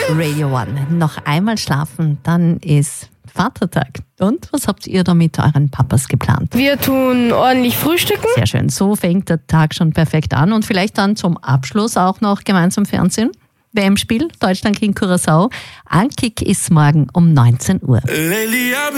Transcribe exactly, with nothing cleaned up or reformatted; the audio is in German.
Radio One. Noch einmal schlafen, dann ist Vatertag. Und was habt ihr da mit euren Papas geplant? Wir tun ordentlich frühstücken. Sehr schön, so fängt der Tag schon perfekt an. Und vielleicht dann zum Abschluss auch noch gemeinsam Fernsehen. W M-Spiel, Deutschland gegen Curaçao. Ankick ist morgen um neunzehn Uhr.